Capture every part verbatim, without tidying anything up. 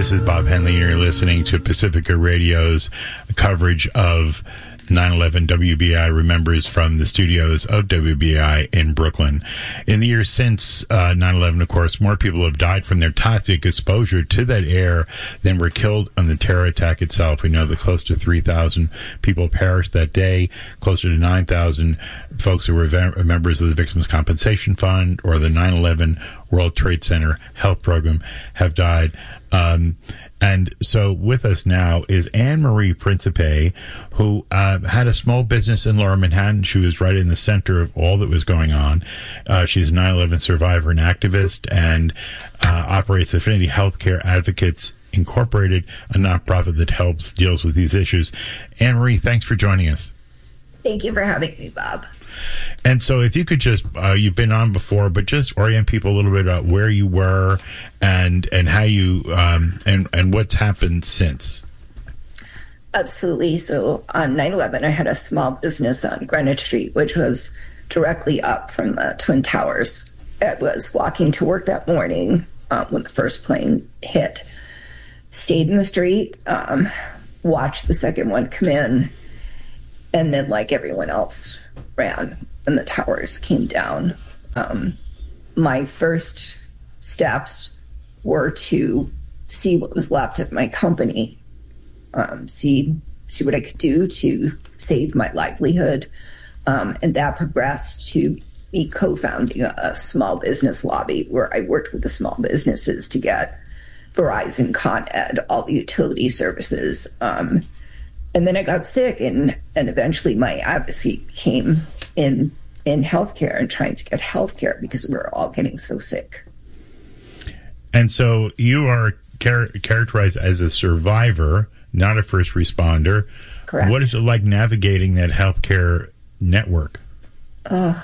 This is Bob Henley, and you're listening to Pacifica Radio's coverage of nine eleven. W B I remembers from the studios of W B I in Brooklyn. In the years since uh, nine eleven, of course, more people have died from their toxic exposure to that air than were killed on the terror attack itself. We know that close to three thousand people perished that day, closer to nine thousand folks who were ve- members of the Victims' Compensation Fund or the nine eleven World Trade Center Health Program have died. Um, and so with us now is Anne Marie Principe, who uh, had a small business in Lower Manhattan. She was right in the center of all that was going on. Uh, she's a nine eleven survivor and activist, and uh, operates Affinity Healthcare Advocates Incorporated, a nonprofit that helps deals with these issues. Anne Marie, thanks for joining us. Thank you for having me, Bob. And so if you could just, uh, you've been on before, but just orient people a little bit about where you were and and how you, um, and, and what's happened since. Absolutely. So on nine eleven, I had a small business on Greenwich Street, which was directly up from the Twin Towers. I was walking to work that morning um, when the first plane hit. Stayed in the street, um, watched the second one come in, and then, like everyone else, ran, and the towers came down. Um, my first steps were to see what was left of my company, um, see see what I could do to save my livelihood, um, and that progressed to me co-founding a, a small business lobby where I worked with the small businesses to get Verizon, Con Ed, all the utility services. Um, And then I got sick, and, and eventually my advocacy became in in healthcare and trying to get healthcare because we were all getting so sick. And so you are char- characterized as a survivor, not a first responder. Correct. What is it like navigating that healthcare network? Uh,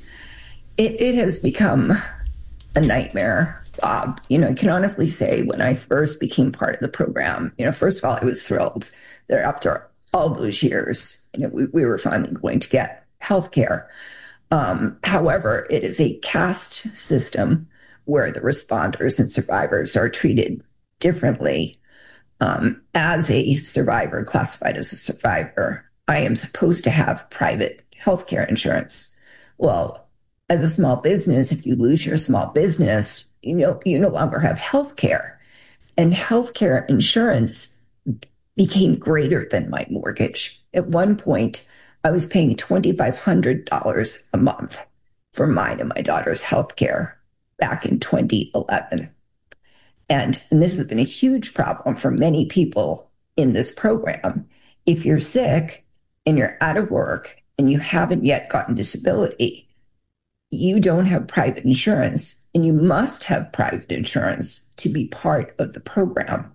it, it has become a nightmare, Bob. You know, I can honestly say when I first became part of the program, you know, first of all, I was thrilled that after all those years, you know, we, we were finally going to get health care. Um, however, it is a caste system where the responders and survivors are treated differently. Um, as a survivor, classified as a survivor, I am supposed to have private health care insurance. Well, as a small business, if you lose your small business, you know, you no longer have health care. And health care insurance became greater than my mortgage. At one point, I was paying two thousand five hundred dollars a month for mine and my daughter's health care back in twenty eleven. And, and this has been a huge problem for many people in this program. If you're sick and you're out of work and you haven't yet gotten disability, you don't have private insurance, and you must have private insurance to be part of the program.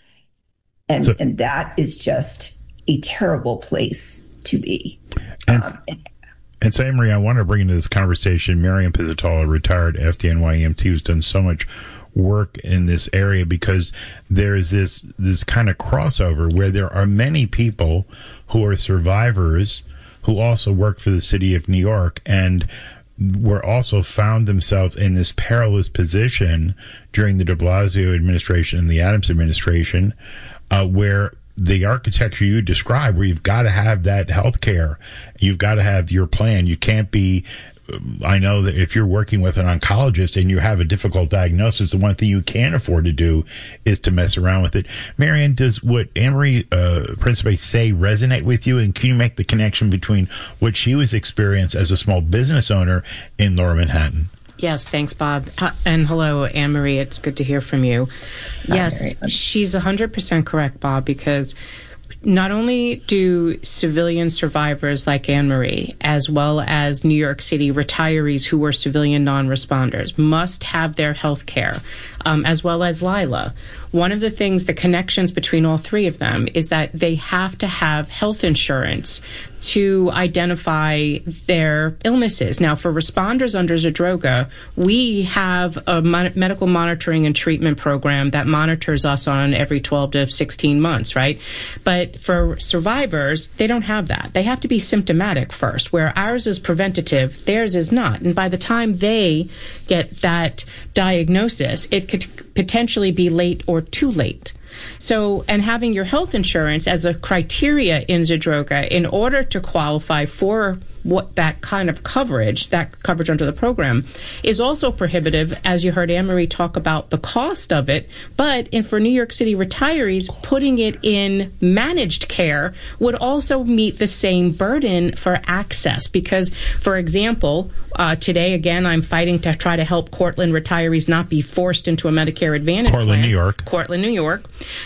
And, so, and that is just a terrible place to be. And, um, and, and so, Anne-Marie, I want to bring into this conversation Miriam Pizzatola, retired F D N Y E M T, who's done so much work in this area, because there's this this kind of crossover where there are many people who are survivors who also work for the city of New York and were also found themselves in this perilous position during the de Blasio administration and the Adams administration, uh, where the architecture you describe, where you've got to have that health care, you've got to have your plan. You can't be, I know that if you're working with an oncologist and you have a difficult diagnosis, the one thing you can't afford to do is to mess around with it. Marianne, does what Anne-Marie uh, Principe say resonate with you? And can you make the connection between what she was experienced as a small business owner in Lower Manhattan? Yes, thanks, Bob. Uh, and hello, Anne-Marie. It's good to hear from you. Hi, yes, Mary. She's one hundred percent correct, Bob, because not only do civilian survivors like Anne-Marie, as well as New York City retirees who were civilian non-responders, must have their health care, um, as well as Lila. One of the things, the connections between all three of them, is that they have to have health insurance to identify their illnesses. Now, for responders under Zadroga, we have a mon- medical monitoring and treatment program that monitors us on every twelve to sixteen months, right? But But for survivors, they don't have that. They have to be symptomatic first, where ours is preventative, theirs is not. And by the time they get that diagnosis, it could potentially be late or too late. So, and having your health insurance as a criteria in Zadroga in order to qualify for what that kind of coverage, that coverage under the program, is also prohibitive, as you heard Anne-Marie talk about the cost of it. But in, for New York City retirees, putting it in managed care would also meet the same burden for access. Because, for example, uh, today, again, I'm fighting to try to help Cortland retirees not be forced into a Medicare Advantage Cortland, plan. New York. Cortland, New York.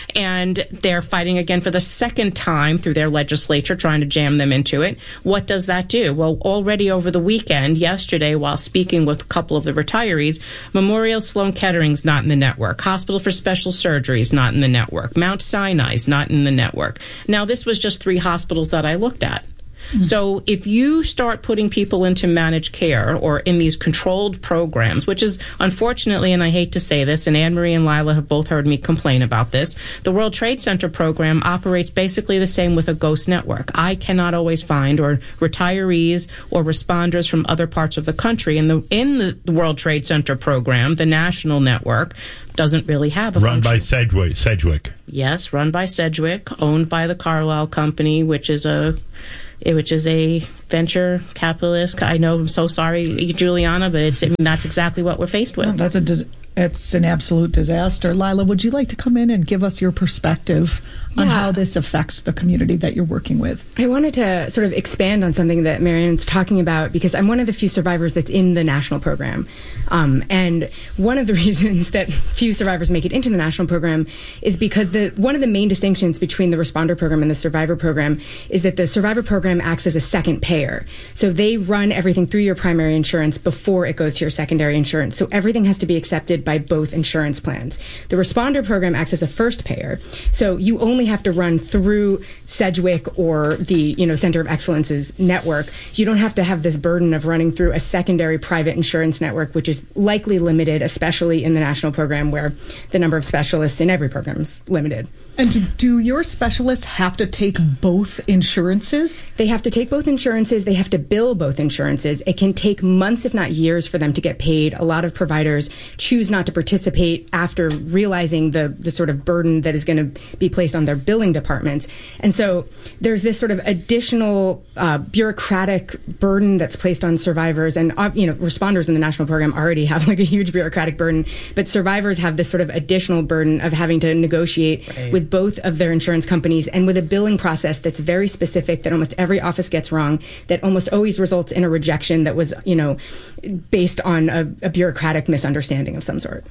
And they're fighting again for the second time through their legislature, trying to jam them into it. What does that do? Well, already over the weekend, yesterday, while speaking with a couple of the retirees, Memorial Sloan Kettering's not in the network. Hospital for Special Surgery's not in the network. Mount Sinai's not in the network. Now, this was just three hospitals that I looked at. Mm-hmm. So if you start putting people into managed care or in these controlled programs, which is unfortunately, and I hate to say this, and Anne-Marie and Lila have both heard me complain about this, the World Trade Center program operates basically the same with a ghost network. I cannot always find or retirees or responders from other parts of the country. In the, in the World Trade Center program, the national network doesn't really have a run function. by Sedgwick. Sedgwick. Yes, run by Sedgwick, owned by the Carlyle Company, which is a which is a venture capitalist. I know, I'm so sorry, Juliana, but it's, that's exactly what we're faced with. Well, that's a dis- it's an absolute disaster. Lila, would you like to come in and give us your perspective on yeah. how this affects the community that you're working with? I wanted to sort of expand on something that Marianne's talking about, because I'm one of the few survivors that's in the national program. Um, and one of the reasons that few survivors make it into the national program is because the one of the main distinctions between the responder program and the survivor program is that the survivor program acts as a second payer. So they run everything through your primary insurance before it goes to your secondary insurance. So everything has to be accepted by both insurance plans. The responder program acts as a first payer. So you only have to run through Sedgwick or the, you know, Center of Excellence's network. You don't have to have this burden of running through a secondary private insurance network, which is likely limited, especially in the national program where the number of specialists in every program is limited. And do, do your specialists have to take both insurances? They have to take both insurances. They have to bill both insurances. It can take months, if not years, for them to get paid. A lot of providers choose not to participate after realizing the, the sort of burden that is going to be placed on their billing departments. And so there's this sort of additional uh, bureaucratic burden that's placed on survivors. And, uh, you know, responders in the national program already have like a huge bureaucratic burden. But survivors have this sort of additional burden of having to negotiate right. with both of their insurance companies and with a billing process that's very specific that almost every office gets wrong, that almost always results in a rejection that was, you know, based on a, a bureaucratic misunderstanding of some sort.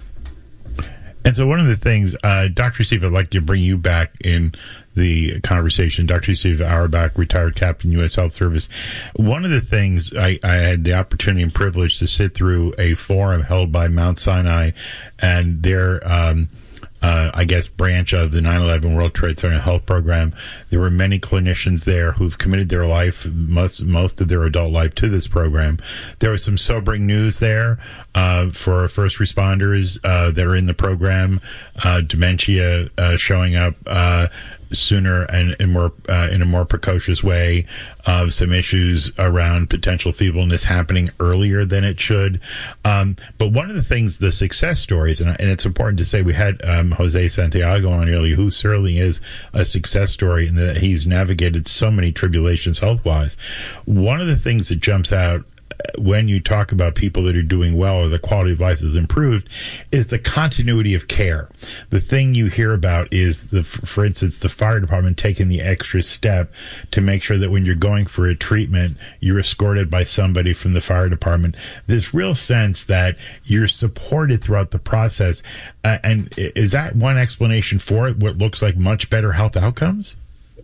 And so one of the things, uh, Doctor Steve, I'd like to bring you back in the conversation. Doctor Steve Auerbach, retired captain, U S Health Service. One of the things I, I had the opportunity and privilege to sit through a forum held by Mount Sinai and their um Uh, I guess, branch of the nine eleven World Trade Center Health Program. There were many clinicians there who've committed their life, most most of their adult life, to this program. There was some sobering news there uh, for first responders uh, that are in the program. Uh, dementia uh, showing up uh, sooner and, and more uh, in a more precocious way. Uh, some issues around potential feebleness happening earlier than it should. Um, but one of the things, the success stories, and, and it's important to say, we had um, Jose Santiago on earlier, who certainly is a success story in that he's navigated so many tribulations health-wise. One of the things that jumps out when you talk about people that are doing well or the quality of life is improved is the continuity of care. The thing you hear about is, the, for instance, the fire department taking the extra step to make sure that when you're going for a treatment, you're escorted by somebody from the fire department. This real sense that you're supported throughout the process. Uh, and is that one explanation for it, what looks like much better health outcomes?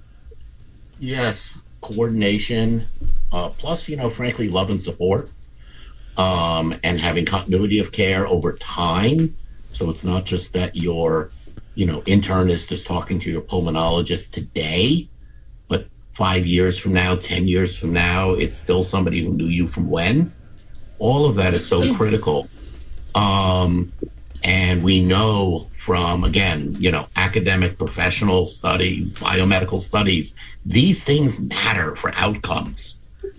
Yes. Coordination, uh, plus, you know, frankly, love and support, um, and having continuity of care over time. So it's not just that your, you know, internist is talking to your pulmonologist today, but five years from now, ten years from now, it's still somebody who knew you from when. All of that is so critical. Um, And we know from, again, you know, academic, professional study, biomedical studies, these things matter for outcomes.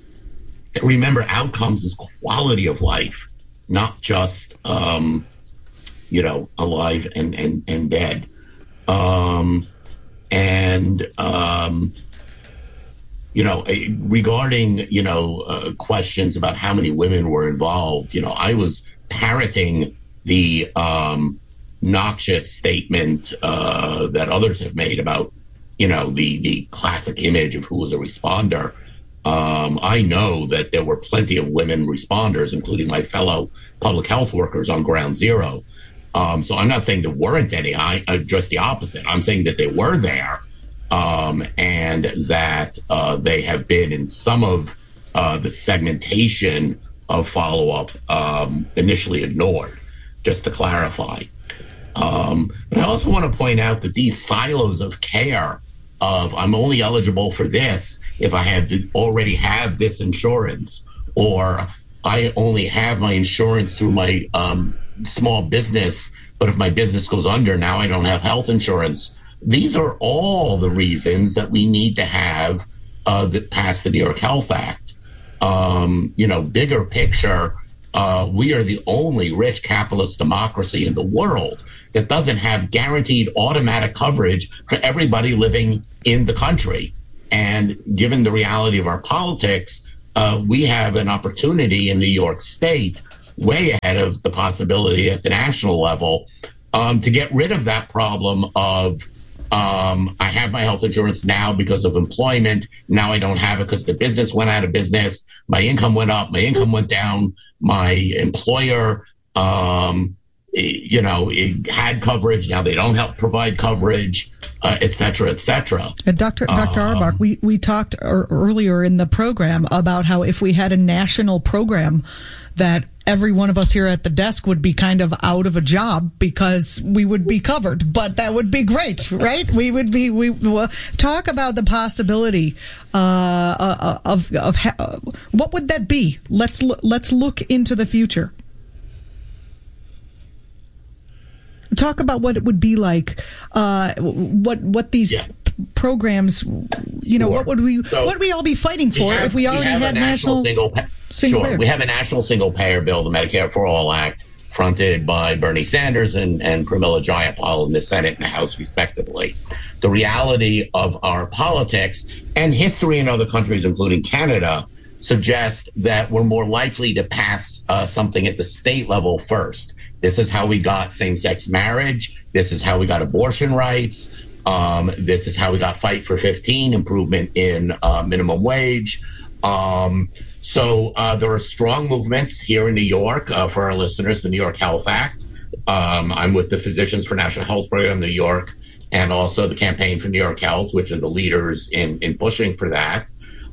And remember, outcomes is quality of life, not just, um, you know, alive and, and, and dead. Um, and, um, you know, regarding, you know, uh, questions about how many women were involved, you know, I was parroting the um, noxious statement uh, that others have made about, you know, the, the classic image of who was a responder. Um, I know that there were plenty of women responders, including my fellow public health workers on Ground Zero. Um, so I'm not saying there weren't any, I, uh, just the opposite. I'm saying that they were there um, and that uh, they have been in some of uh, the segmentation of follow-up um, initially ignored. Just to clarify. Um, but I also want to point out that these silos of care of I'm only eligible for this if I have to already have this insurance, or I only have my insurance through my um, small business, but if my business goes under, now I don't have health insurance. These are all the reasons that we need to have uh, the, pass the New York Health Act. Um, you know, bigger picture, Uh, we are the only rich capitalist democracy in the world that doesn't have guaranteed automatic coverage for everybody living in the country. And given the reality of our politics, uh, we have an opportunity in New York State, way ahead of the possibility at the national level, um, to get rid of that problem of Um, I have my health insurance now because of employment. Now I don't have it because the business went out of business. My income went up. My income went down. My employer, um, you know, it had coverage. Now they don't help provide coverage, uh, et cetera, et cetera. And Doctor Doctor Um, Auerbach, we, we talked er, earlier in the program about how if we had a national program that every one of us here at the desk would be kind of out of a job because we would be covered, but that would be great, right? We would be, we uh, talk about the possibility, uh, of, of, uh, what would that be? Let's, let's look into the future. Talk about what it would be like, uh, what, what these yeah. programs, you know, sure. what would we, so what would we all be fighting for have, if we already we had national, national single, pa- single sure. payer? We have a national single payer bill, the Medicare for All Act, fronted by Bernie Sanders and, and Pramila Jayapal in the Senate and the House, respectively. The reality of our politics and history in other countries, including Canada, suggests that we're more likely to pass uh, something at the state level first. This is how we got same-sex marriage. This is how we got abortion rights. Um, this is how we got Fight for fifteen, improvement in uh, minimum wage. Um, so uh, there are strong movements here in New York. Uh, for our listeners, the New York Health Act. Um, I'm with the Physicians for National Health Program New York and also the Campaign for New York Health, which are the leaders in, in pushing for that.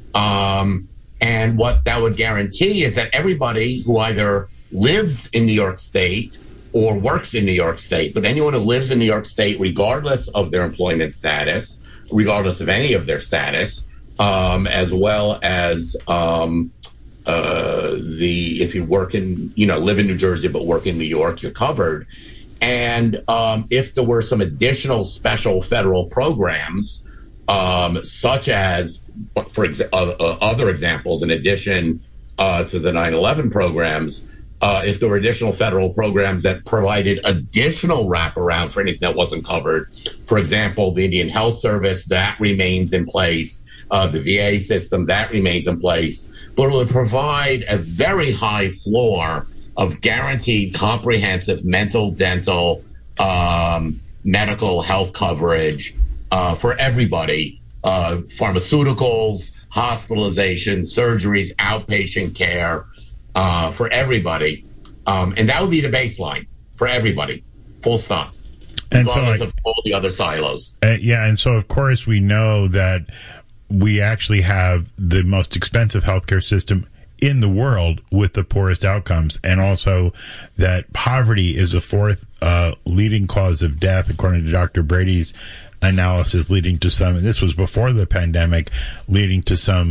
Um, and what that would guarantee is that everybody who either lives in New York State or works in New York State, but anyone who lives in New York State, regardless of their employment status, regardless of any of their status, um, as well as um, uh, the if you work in, you know, live in New Jersey but work in New York, you're covered. And um, if there were some additional special federal programs, um, such as, for exa- uh, uh, other examples, in addition uh, to the nine eleven programs, Uh, if there were additional federal programs that provided additional wraparound for anything that wasn't covered, for example, the Indian Health Service, that remains in place, uh, the V A system, that remains in place, but it would provide a very high floor of guaranteed comprehensive mental, dental, um, medical health coverage uh, for everybody, uh, pharmaceuticals, hospitalization, surgeries, outpatient care, Uh, for everybody, um, and that would be the baseline for everybody, full stop, and regardless so, like, of all the other silos. Uh, yeah, and so of course we know that we actually have the most expensive healthcare system in the world with the poorest outcomes, and also that poverty is the fourth uh, leading cause of death, according to Doctor Brady's analysis, leading to some, and this was before the pandemic, leading to some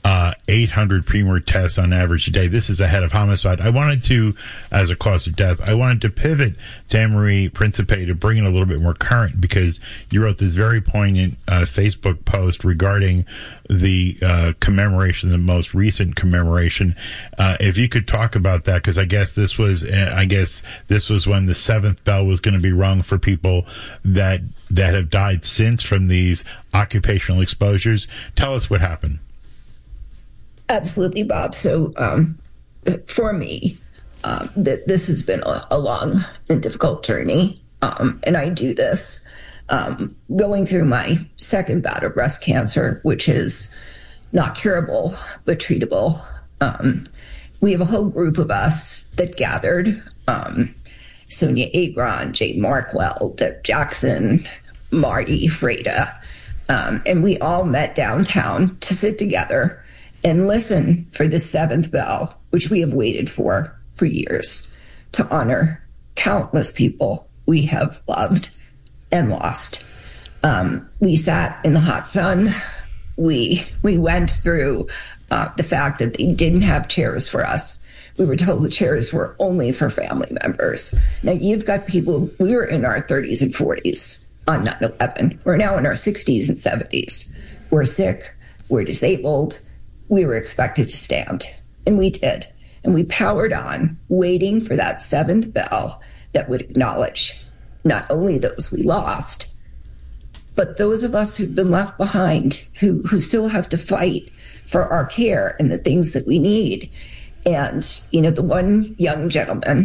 uh, eight hundred pre-mort tests on average a day. This is ahead of homicide. I wanted to, as a cause of death, I wanted to pivot to Anne-Marie Principe to bring it a little bit more current, because you wrote this very poignant uh, Facebook post regarding the uh, commemoration, the most recent commemoration. Uh, if you could talk about that, because I guess this was, uh, I guess this was when the seventh bell was going to be rung for people that that have died since from these occupational exposures. Tell us what happened. Absolutely, Bob. So um, for me, um, th- this has been a, a long and difficult journey. Um, and I do this um, going through my second bout of breast cancer, which is not curable, but treatable. Um, we have a whole group of us that gathered. Um, Sonia Agron, Jay Markwell, Deb Jackson, Marty Freda. Um, and we all met downtown to sit together and listen for the seventh bell, which we have waited for for years, to honor countless people we have loved and lost. Um, we sat in the hot sun. We we went through uh, the fact that they didn't have chairs for us. We were told the chairs were only for family members. Now, you've got people, we were in our thirties and forties on nine eleven. We're now in our sixties and seventies. We're sick. We're disabled. We were expected to stand. And we did. And we powered on, waiting for that seventh bell that would acknowledge not only those we lost, but those of us who've been left behind, who, who still have to fight for our care and the things that we need. And, you know, the one young gentleman